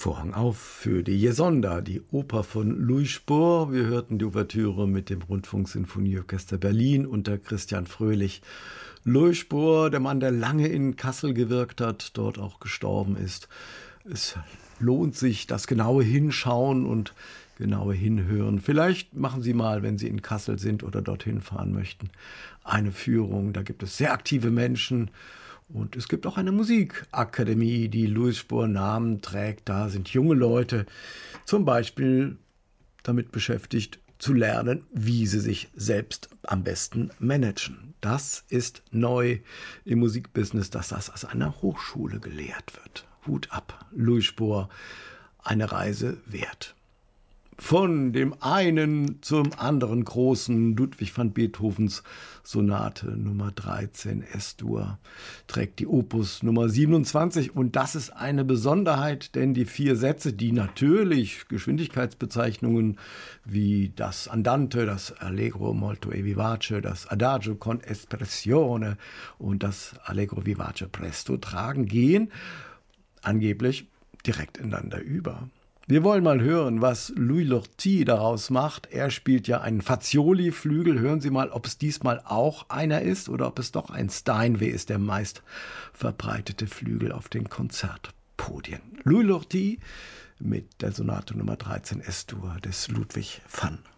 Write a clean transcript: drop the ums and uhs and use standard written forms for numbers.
Vorhang auf für die Jesonda, die Oper von Louis Spohr. Wir hörten die Ouvertüre mit dem Rundfunksinfonieorchester Berlin unter Christian Fröhlich. Louis Spohr, der Mann, der lange in Kassel gewirkt hat, dort auch gestorben ist. Es lohnt sich, das genaue Hinschauen und genaue Hinhören. Vielleicht machen Sie mal, wenn Sie in Kassel sind oder dorthin fahren möchten, eine Führung. Da gibt es sehr aktive Menschen. Und es gibt auch eine Musikakademie, die Louis Spohr Namen trägt. Da sind junge Leute zum Beispiel damit beschäftigt, zu lernen, wie sie sich selbst am besten managen. Das ist neu im Musikbusiness, dass das aus einer Hochschule gelehrt wird. Hut ab, Louis Spohr, eine Reise wert. Von dem einen zum anderen großen Ludwig van Beethovens Sonate Nummer 13 S-Dur trägt die Opus Nummer 27 und das ist eine Besonderheit, denn die 4 Sätze, die natürlich Geschwindigkeitsbezeichnungen wie das Andante, das Allegro molto e vivace, das Adagio con espressione und das Allegro vivace presto tragen, gehen angeblich direkt ineinander über. Wir wollen mal hören, was Louis Lortie daraus macht. Er spielt ja einen Fazioli-Flügel. Hören Sie mal, ob es diesmal auch einer ist oder ob es doch ein Steinway ist, der meist verbreitete Flügel auf den Konzertpodien. Louis Lortie mit der Sonate Nummer 13 S-Dur des Ludwig van